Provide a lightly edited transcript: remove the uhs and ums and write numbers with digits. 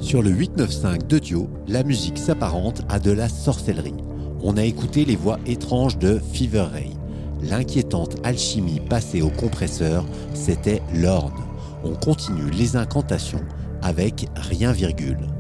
Sur le 895 de Dio, la musique s'apparente à de la sorcellerie. On a écouté les voix étranges de Fever Ray. L'inquiétante alchimie passée au compresseur, c'était l'Orne. On continue les incantations avec Rien virgule.